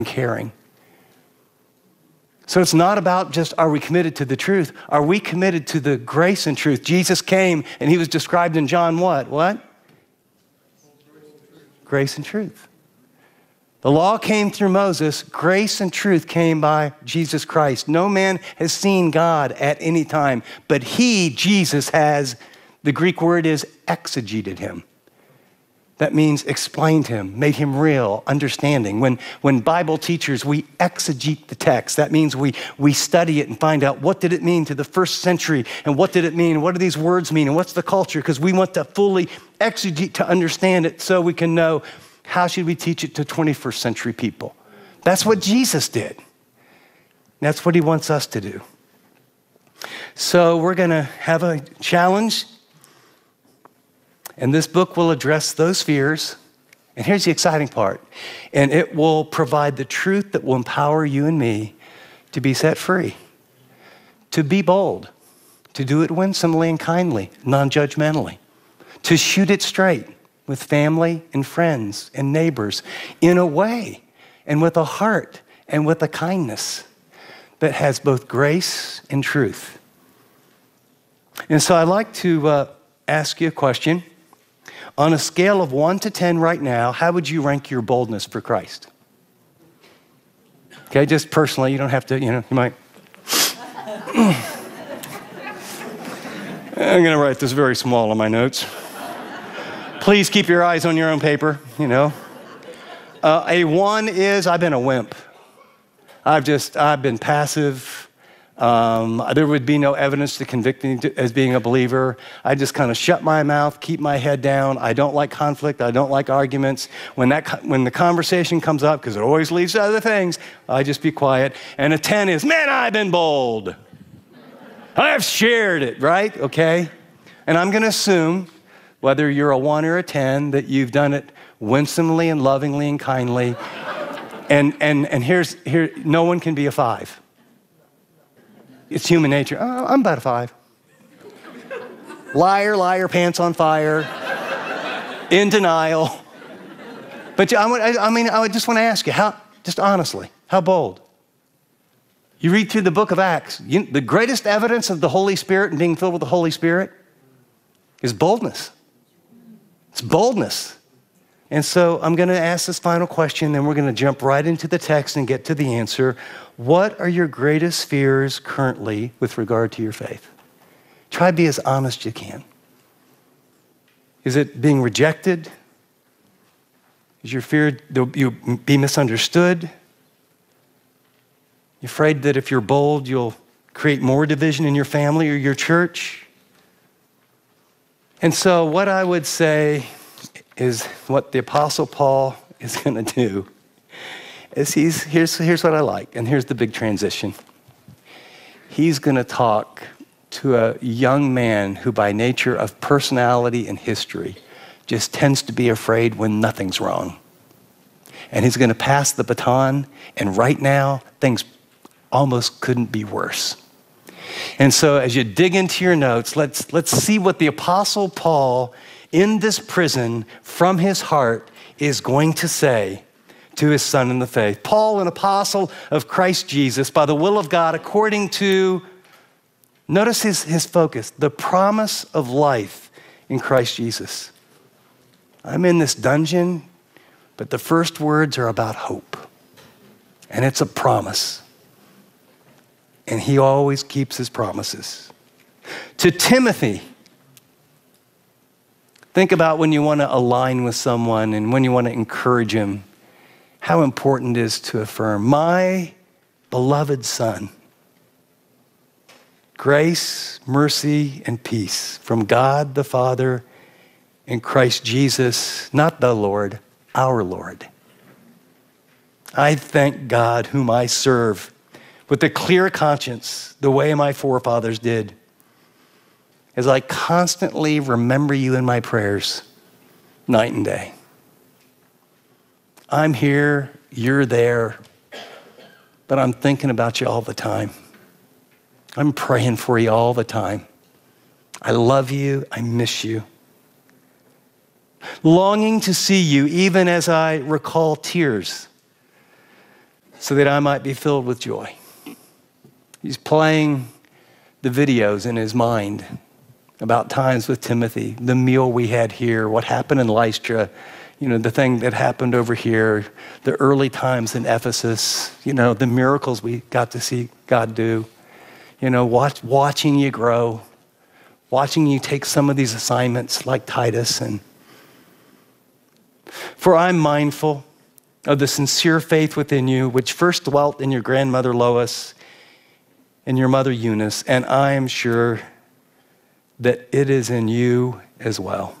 caring. So it's not about just, are we committed to the truth? Are we committed to the grace and truth? Jesus came and he was described in John what? What? Grace and truth. The law came through Moses. Grace and truth came by Jesus Christ. No man has seen God at any time, but he, Jesus, has, the Greek word is exegeted him. That means explained him, made him real, understanding. When Bible teachers, we exegete the text. That means we study it and find out what did it mean to the first century, and what did it mean, what do these words mean, and what's the culture, because we want to fully exegete to understand it so we can know how should we teach it to 21st century people. That's what Jesus did. That's what he wants us to do. So we're going to have a challenge. And this book will address those fears. And here's the exciting part. And it will provide the truth that will empower you and me to be set free, to be bold, to do it winsomely and kindly, non-judgmentally, to shoot it straight with family and friends and neighbors in a way and with a heart and with a kindness that has both grace and truth. And so I'd like to ask you a question. On a scale of 1 to 10 right now, how would you rank your boldness for Christ? Okay, just personally, you don't have to, you might. I'm going to write this very small on my notes. Please keep your eyes on your own paper, A 1 is, I've been a wimp. I've been passive. There would be no evidence to convict me as being a believer. I just kind of shut my mouth, keep my head down. I don't like conflict. I don't like arguments. When the conversation comes up, because it always leads to other things, I just be quiet. And a 10 is, man, I've been bold. I've shared it, right? Okay? And I'm going to assume, whether you're a 1 or a 10, that you've done it winsomely and lovingly and kindly. And here, no one can be a 5. It's human nature. Oh, I'm about a 5. Liar, liar, pants on fire, in denial. But I just want to ask you, just honestly, how bold? You read through the book of Acts, the greatest evidence of the Holy Spirit and being filled with the Holy Spirit is boldness. It's boldness. And so I'm going to ask this final question, then we're going to jump right into the text and get to the answer. What are your greatest fears currently with regard to your faith? Try to be as honest as you can. Is it being rejected? Is your fear you'll be misunderstood? You're afraid that if you're bold, you'll create more division in your family or your church? And so what I would say is what the Apostle Paul is going to do is here's what I like, and here's the big transition. He's going to talk to a young man who by nature of personality and history just tends to be afraid when nothing's wrong. And he's going to pass the baton, and right now, things almost couldn't be worse. And so as you dig into your notes, let's see what the Apostle Paul in this prison from his heart is going to say to his son in the faith. Paul, an apostle of Christ Jesus, by the will of God, according to, notice his focus, the promise of life in Christ Jesus. I'm in this dungeon, but the first words are about hope. And it's a promise. And he always keeps his promises. To Timothy, think about when you want to align with someone and when you want to encourage him, how important it is to affirm, my beloved son, grace, mercy, and peace from God the Father and Christ Jesus, not the Lord, our Lord. I thank God whom I serve with a clear conscience, the way my forefathers did, as I constantly remember you in my prayers, night and day. I'm here, you're there, but I'm thinking about you all the time. I'm praying for you all the time. I love you, I miss you. Longing to see you even as I recall tears so that I might be filled with joy. He's playing the videos in his mind about times with Timothy, the meal we had here, what happened in Lystra, the thing that happened over here, the early times in Ephesus, the miracles we got to see God do, watching you grow, watching you take some of these assignments like Titus. For I'm mindful of the sincere faith within you, which first dwelt in your grandmother Lois and your mother Eunice, and I am sure that it is in you as well.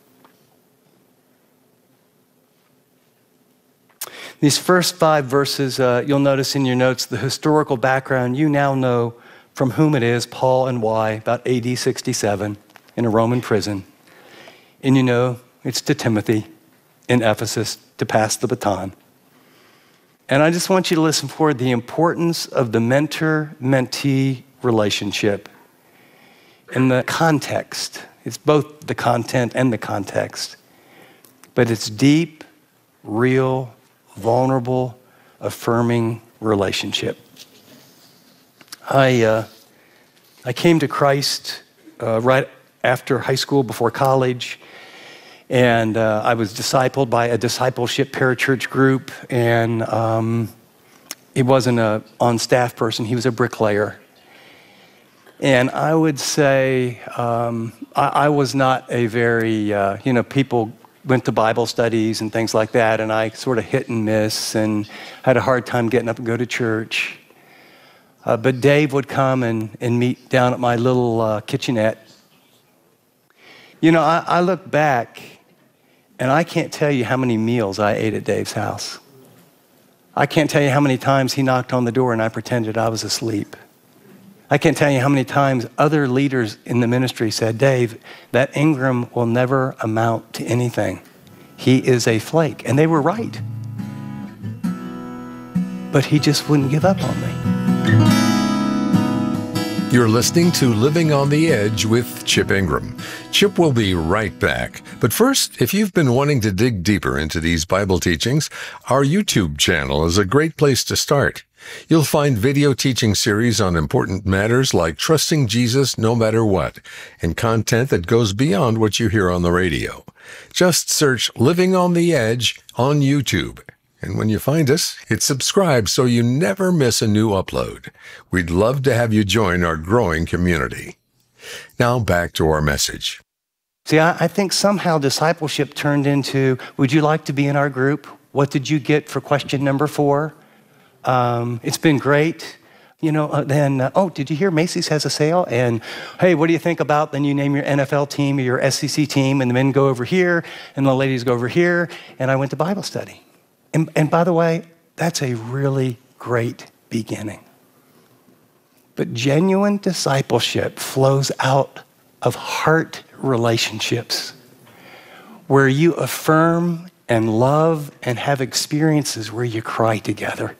These first 5 verses, you'll notice in your notes the historical background. You now know from whom it is, Paul and why, about AD 67 in a Roman prison. And it's to Timothy in Ephesus to pass the baton. And I just want you to listen for the importance of the mentor-mentee relationship in the context. It's both the content and the context. But it's deep, real, vulnerable, affirming relationship. I came to Christ right after high school, before college, and I was discipled by a discipleship parachurch group, and he wasn't an on-staff person, he was a bricklayer. And I would say I was not a very, people went to Bible studies and things like that, and I sort of hit and miss and had a hard time getting up and go to church. But Dave would come and meet down at my little kitchenette. I look back, and I can't tell you how many meals I ate at Dave's house. I can't tell you how many times he knocked on the door and I pretended I was asleep. I can't tell you how many times other leaders in the ministry said, Dave, that Ingram will never amount to anything. He is a flake. And they were right. But he just wouldn't give up on me. You're listening to Living on the Edge with Chip Ingram. Chip will be right back. But first, if you've been wanting to dig deeper into these Bible teachings, our YouTube channel is a great place to start. You'll find video teaching series on important matters like trusting Jesus no matter what, and content that goes beyond what you hear on the radio. Just search Living on the Edge on YouTube. And when you find us, hit subscribe so you never miss a new upload. We'd love to have you join our growing community. Now back to our message. See, I think somehow discipleship turned into, would you like to be in our group? What did you get for question number 4? It's been great. Did you hear Macy's has a sale? And hey, what do you think about, then you name your NFL team or your SEC team, and the men go over here and the ladies go over here. And I went to Bible study. And by the way, that's a really great beginning. But genuine discipleship flows out of heart relationships where you affirm and love and have experiences where you cry together.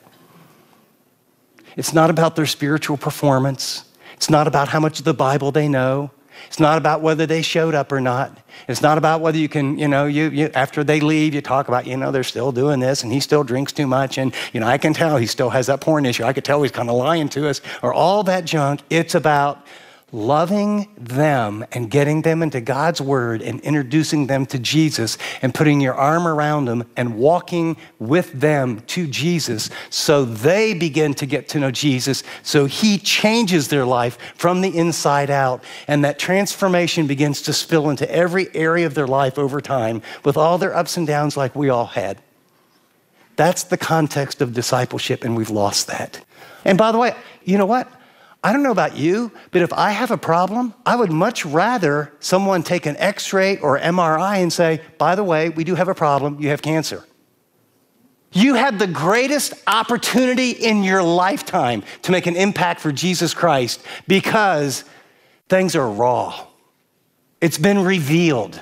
It's not about their spiritual performance. It's not about how much of the Bible they know. It's not about whether they showed up or not. It's not about whether you can, you after they leave, you talk about, they're still doing this and he still drinks too much. And, I can tell he still has that porn issue. I could tell he's kind of lying to us or all that junk. It's about loving them and getting them into God's word and introducing them to Jesus and putting your arm around them and walking with them to Jesus so they begin to get to know Jesus, so he changes their life from the inside out, and that transformation begins to spill into every area of their life over time with all their ups and downs like we all had. That's the context of discipleship, and we've lost that. And by the way, you know what? I don't know about you, but if I have a problem, I would much rather someone take an X-ray or MRI and say, by the way, we do have a problem, you have cancer. You have the greatest opportunity in your lifetime to make an impact for Jesus Christ because things are raw. It's been revealed.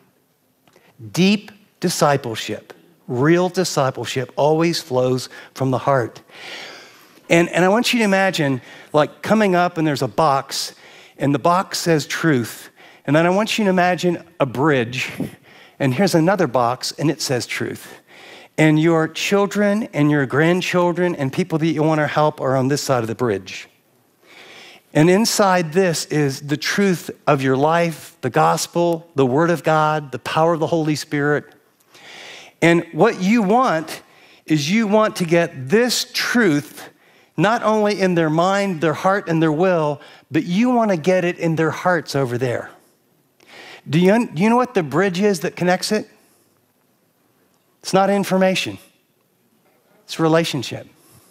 Deep discipleship, real discipleship always flows from the heart. And I want you to imagine like coming up and there's a box and the box says truth. And then I want you to imagine a bridge and here's another box and it says truth. And your children and your grandchildren and people that you want to help are on this side of the bridge. And inside this is the truth of your life, the gospel, the word of God, the power of the Holy Spirit. And what you want is you want to get this truth not only in their mind, their heart, and their will, but you want to get it in their hearts over there. Do you know what the bridge is that connects it? It's not information. It's relationship.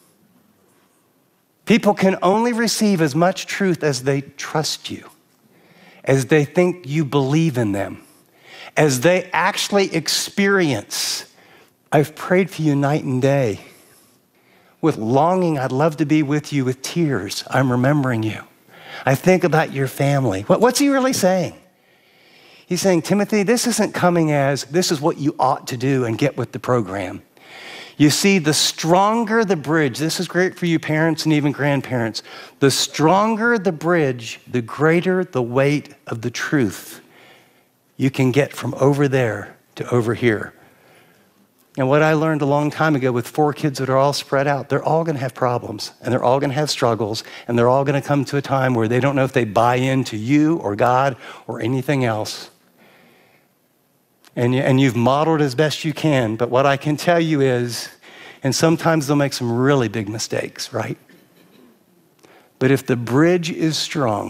People can only receive as much truth as they trust you, as they think you believe in them, as they actually experience. I've prayed for you night and day. With longing, I'd love to be with you. With tears, I'm remembering you. I think about your family. What's he really saying? He's saying, Timothy, this isn't coming as this is what you ought to do and get with the program. You see, the stronger the bridge, this is great for you parents and even grandparents, the stronger the bridge, the greater the weight of the truth you can get from over there to over here. And what I learned a long time ago with 4 kids that are all spread out, they're all going to have problems, and they're all going to have struggles, and they're all going to come to a time where they don't know if they buy into you or God or anything else. And you've modeled as best you can, but what I can tell you is, and sometimes they'll make some really big mistakes, right? But if the bridge is strong,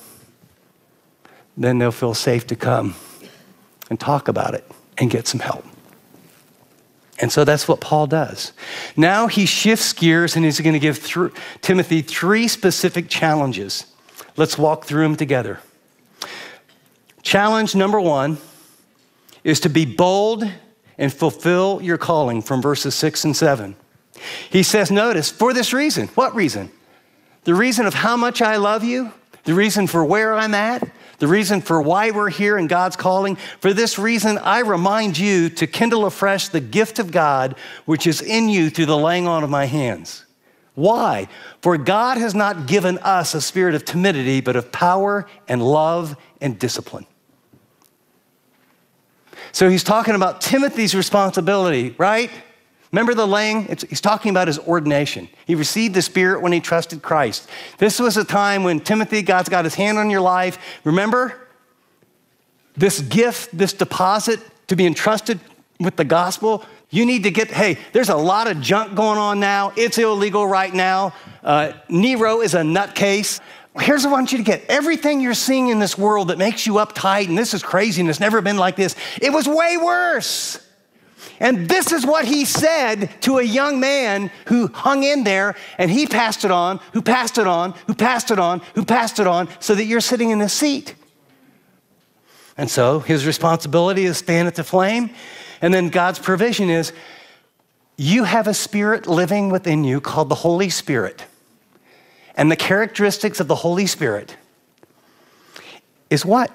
then they'll feel safe to come and talk about it and get some help. And so that's what Paul does. Now he shifts gears and he's going to give Timothy 3 specific challenges. Let's walk through them together. Challenge number 1 is to be bold and fulfill your calling from verses 6 and 7. He says, notice, for this reason. What reason? The reason of how much I love you, the reason for where I'm at, the reason for why we're here in God's calling. For this reason, I remind you to kindle afresh the gift of God, which is in you through the laying on of my hands. Why? For God has not given us a spirit of timidity, but of power and love and discipline. So he's talking about Timothy's responsibility, right? Remember the laying? He's talking about his ordination. He received the Spirit when he trusted Christ. This was a time when Timothy, God's got his hand on your life. Remember this gift, this deposit to be entrusted with the gospel. You need to get, hey, there's a lot of junk going on now. It's illegal right now. Nero is a nutcase. Here's what I want you to get. Everything you're seeing in this world that makes you uptight and this is crazy and it's never been like this, it was way worse. And this is what he said to a young man who hung in there, and he passed it on, who passed it on, who passed it on, who passed it on, so that you're sitting in this seat. And so his responsibility is stand at the flame. And then God's provision is you have a spirit living within you called the Holy Spirit. And the characteristics of the Holy Spirit is what?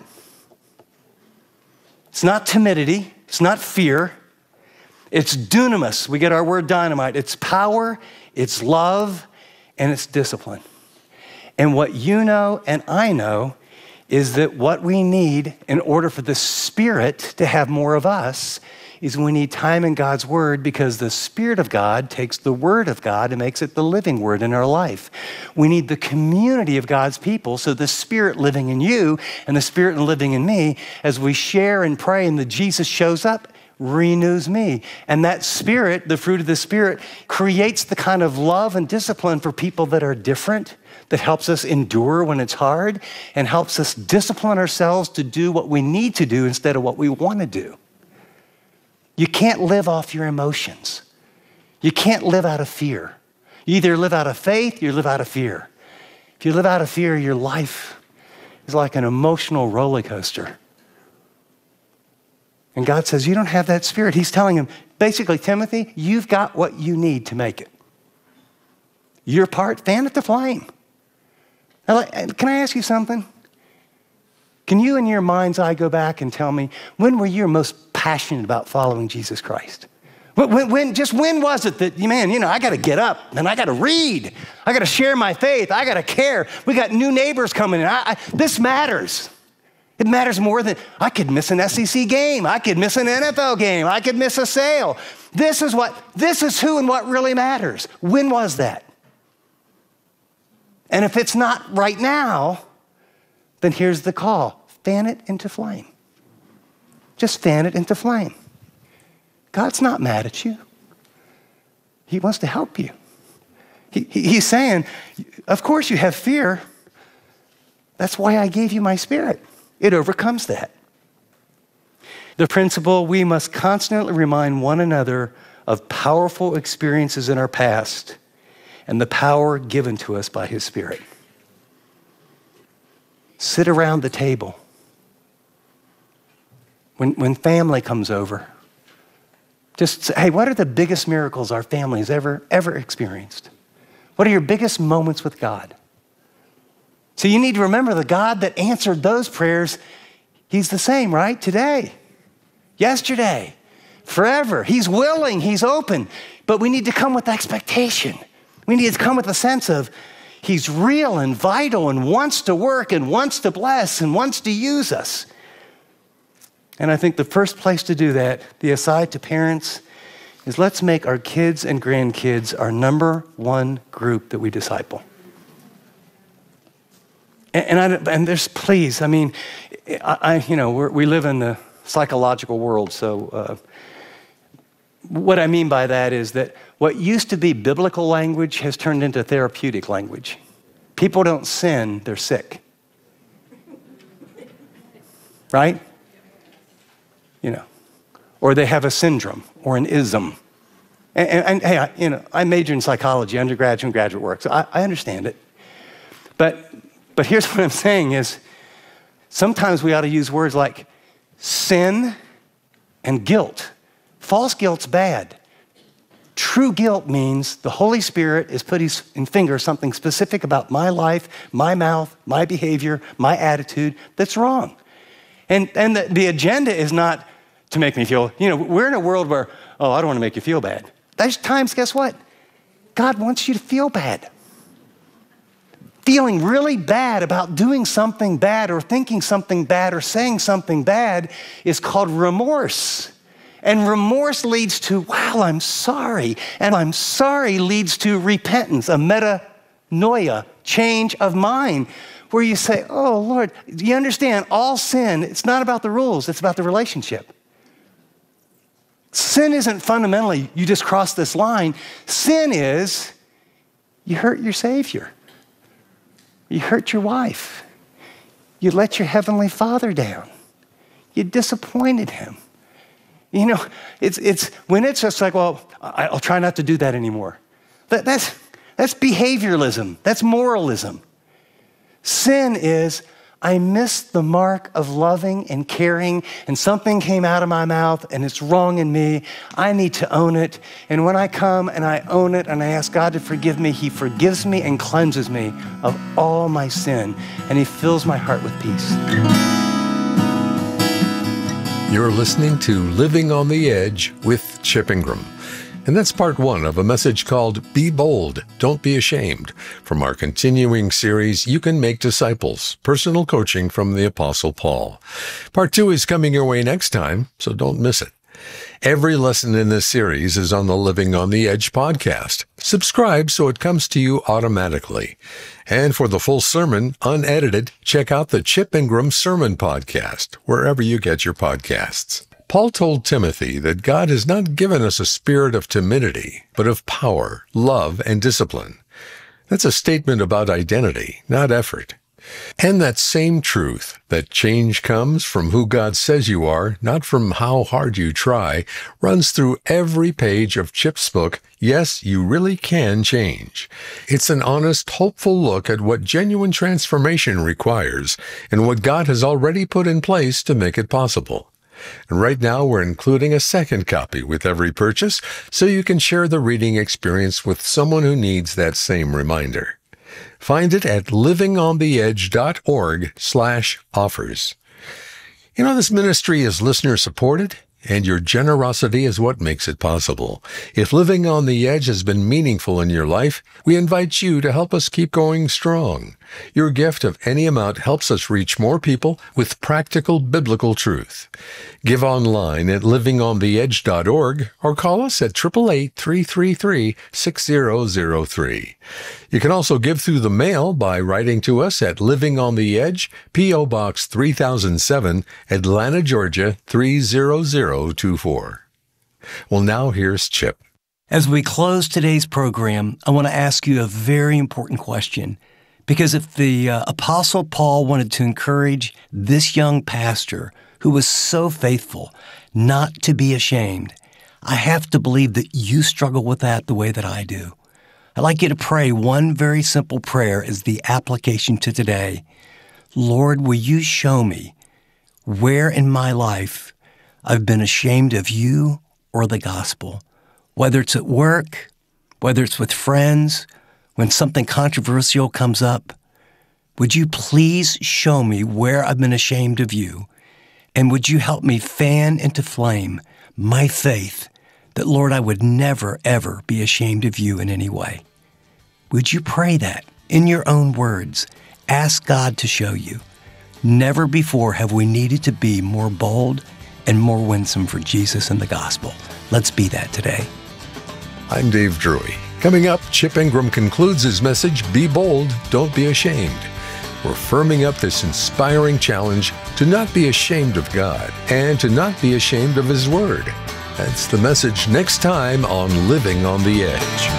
It's not timidity. It's not fear. It's dunamis. We get our word dynamite. It's power, it's love, and it's discipline. And what you know and I know is that what we need in order for the Spirit to have more of us is we need time in God's word, because the Spirit of God takes the word of God and makes it the living word in our life. We need the community of God's people, so the Spirit living in you and the Spirit living in me, as we share and pray and the Jesus shows up, renews me. And that Spirit, the fruit of the Spirit, creates the kind of love and discipline for people that are different, that helps us endure when it's hard and helps us discipline ourselves to do what we need to do instead of what we want to do. You can't live off your emotions. You can't live out of fear. You either live out of faith, or you live out of fear. If you live out of fear, your life is like an emotional roller coaster. And God says, you don't have that spirit. He's telling him, basically, Timothy, you've got what you need to make it. Your part, fan at the flame. Now, can I ask you something? Can you in your mind's eye go back and tell me, when were you most passionate about following Jesus Christ? When was it that, man, I got to get up and I got to read. I got to share my faith. I got to care. We got new neighbors coming in. This matters. It matters more than I could miss an SEC game. I could miss an NFL game. I could miss a sale. This is who and what really matters. When was that? And if it's not right now, then here's the call. Fan it into flame. Just fan it into flame. God's not mad at you. He wants to help you. He's saying, of course you have fear. That's why I gave you my Spirit. It overcomes that. The principle, we must constantly remind one another of powerful experiences in our past and the power given to us by His Spirit. Sit around the table. When family comes over, just say, hey, what are the biggest miracles our family has ever experienced? What are your biggest moments with God? So you need to remember the God that answered those prayers, He's the same, right? Today, yesterday, forever. He's willing, He's open, but we need to come with expectation. We need to come with a sense of He's real and vital and wants to work and wants to bless and wants to use us. And I think the first place to do that, the aside to parents, is let's make our kids and grandkids our number one group that we disciple. And there's, please, I mean, we live in the psychological world, so what I mean by that is that what used to be biblical language has turned into therapeutic language. People don't sin, they're sick. Right? Or they have a syndrome or an ism. And hey, I majored in psychology, undergraduate and graduate work, so I understand it. But here's what I'm saying is, sometimes we ought to use words like sin and guilt. False guilt's bad. True guilt means the Holy Spirit is put His finger something specific about my life, my mouth, my behavior, my attitude that's wrong. And the agenda is not to make me feel, we're in a world where, I don't want to make you feel bad. There's times, guess what? God wants you to feel bad. Feeling really bad about doing something bad or thinking something bad or saying something bad is called remorse. And remorse leads to, wow, I'm sorry. And I'm sorry leads to repentance, a metanoia, change of mind, where you say, oh, Lord, do you understand? All sin, it's not about the rules, it's about the relationship. Sin isn't fundamentally, you just cross this line. Sin is, you hurt your Savior. You hurt your wife. You let your Heavenly Father down. You disappointed Him. It's when it's just like, well, I'll try not to do that anymore. That's behavioralism. That's moralism. Sin is, I missed the mark of loving and caring, and something came out of my mouth and it's wrong in me. I need to own it. And when I come and I own it and I ask God to forgive me, He forgives me and cleanses me of all my sin, and He fills my heart with peace. You're listening to Living on the Edge with Chip Ingram. And that's part one of a message called Be Bold, Don't Be Ashamed, from our continuing series, You Can Make Disciples, Personal Coaching from the Apostle Paul. Part two is coming your way next time, so don't miss it. Every lesson in this series is on the Living on the Edge podcast. Subscribe so it comes to you automatically. And for the full sermon, unedited, check out the Chip Ingram Sermon Podcast, wherever you get your podcasts. Paul told Timothy that God has not given us a spirit of timidity, but of power, love, and discipline. That's a statement about identity, not effort. And that same truth, that change comes from who God says you are, not from how hard you try, runs through every page of Chip's book, Yes, You Really Can Change. It's an honest, hopeful look at what genuine transformation requires and what God has already put in place to make it possible. And right now we're including a second copy with every purchase so you can share the reading experience with someone who needs that same reminder. Find it at livingontheedge.org/offers. This ministry is listener supported, And your generosity is what makes it possible. If Living on the Edge has been meaningful in your life, we invite you to help us keep going strong. Your gift of any amount helps us reach more people with practical biblical truth. Give online at livingontheedge.org or call us at 888-333-6003. You can also give through the mail by writing to us at Living on the Edge, P.O. Box 3007, Atlanta, Georgia 30024. Well, now here's Chip. As we close today's program, I want to ask you a very important question. Because if the Apostle Paul wanted to encourage this young pastor who was so faithful not to be ashamed, I have to believe that you struggle with that the way that I do. I'd like you to pray one very simple prayer as the application to today. Lord, will you show me where in my life I've been ashamed of you or the gospel? Whether it's at work, whether it's with friends, when something controversial comes up, would you please show me where I've been ashamed of you? And would you help me fan into flame my faith that, Lord, I would never, ever be ashamed of you in any way? Would you pray that in your own words? Ask God to show you. Never before have we needed to be more bold and more winsome for Jesus and the gospel. Let's be that today. I'm Dave Drury. Coming up, Chip Ingram concludes his message, Be Bold, Don't Be Ashamed. We're firming up this inspiring challenge to not be ashamed of God and to not be ashamed of His Word. That's the message next time on Living on the Edge.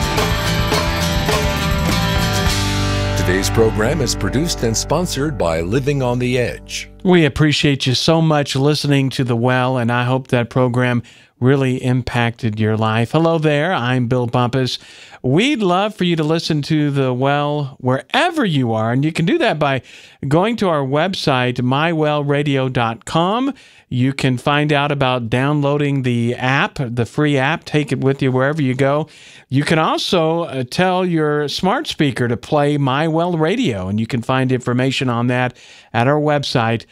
Today's program is produced and sponsored by Living on the Edge. We appreciate you so much listening to The Well, and I hope that program really impacted your life. Hello there, I'm Bill Bumpus. We'd love for you to listen to The Well wherever you are, and you can do that by going to our website, mywellradio.com. You can find out about downloading the app, the free app. Take it with you wherever you go. You can also tell your smart speaker to play My Well Radio, and you can find information on that at our website,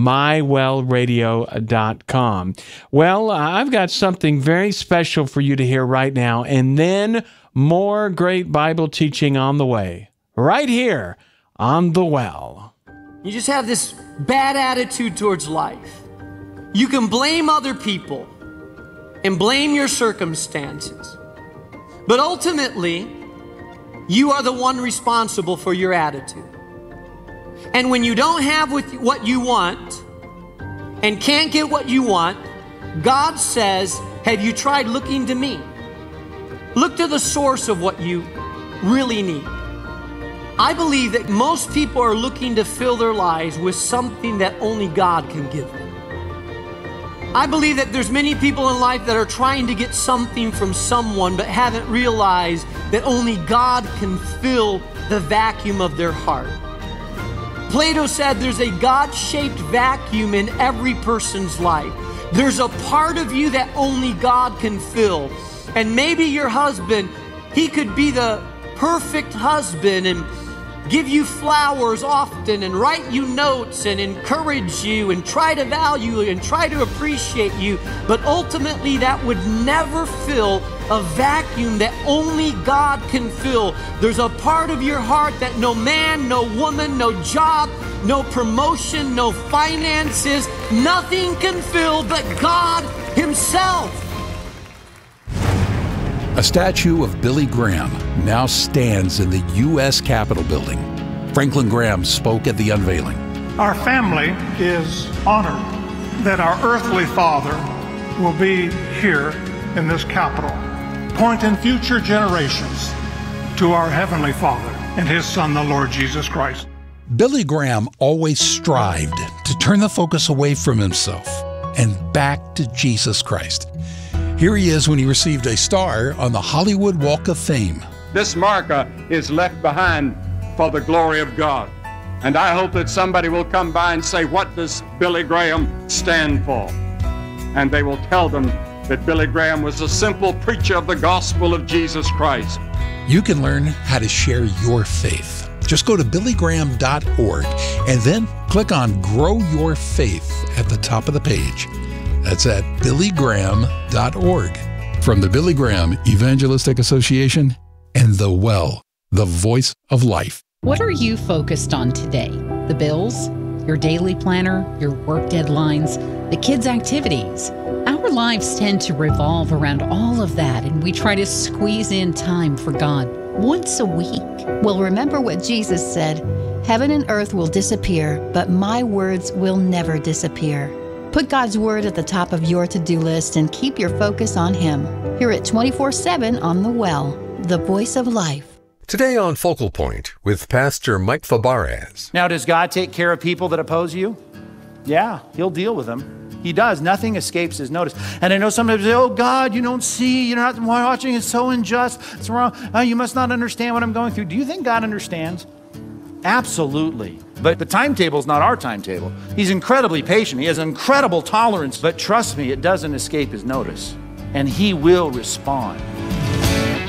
mywellradio.com. Well, I've got something very special for you to hear right now, and then more great Bible teaching on the way, right here on The Well. You just have this bad attitude towards life. You can blame other people and blame your circumstances, but ultimately, you are the one responsible for your attitude. And when you don't have what you want and can't get what you want, God says, have you tried looking to me? Look to the source of what you really need. I believe that most people are looking to fill their lives with something that only God can give them. I believe that there's many people in life that are trying to get something from someone but haven't realized that only God can fill the vacuum of their heart. Plato said there's a God-shaped vacuum in every person's life. There's a part of you that only God can fill. And maybe your husband, he could be the perfect husband and give you flowers often and write you notes and encourage you and try to value you and try to appreciate you. But ultimately that would never fill a vacuum that only God can fill. There's a part of your heart that no man, no woman, no job, no promotion, no finances, nothing can fill but God Himself. A statue of Billy Graham now stands in the U.S. Capitol building. Franklin Graham spoke at the unveiling. Our family is honored that our earthly father will be here in this Capitol, pointing future generations to our Heavenly Father and His Son, the Lord Jesus Christ. Billy Graham always strived to turn the focus away from himself and back to Jesus Christ. Here he is when he received a star on the Hollywood Walk of Fame. This marker is left behind for the glory of God. And I hope that somebody will come by and say, what does Billy Graham stand for? And they will tell them that Billy Graham was a simple preacher of the gospel of Jesus Christ. You can learn how to share your faith. Just go to billygraham.org and then click on Grow Your Faith at the top of the page. That's at billygraham.org. From the Billy Graham Evangelistic Association and The Well, the voice of life. What are you focused on today? The bills? Your daily planner? Your work deadlines? The kids' activities? Our lives tend to revolve around all of that, and we try to squeeze in time for God once a week. Well, remember what Jesus said, "Heaven and earth will disappear, but my words will never disappear." Put God's word at the top of your to-do list and keep your focus on Him. Hear it 24/7 on The Well, the voice of life. Today on Focal Point with Pastor Mike Fabarez. Now, does God take care of people that oppose you? Yeah, He'll deal with them. He does. Nothing escapes His notice. And I know sometimes they say, oh, God, you don't see. You're not watching. It's so unjust. It's wrong. Oh, you must not understand what I'm going through. Do you think God understands? Absolutely. But the timetable is not our timetable. He's incredibly patient. He has incredible tolerance. But trust me, it doesn't escape His notice. And He will respond.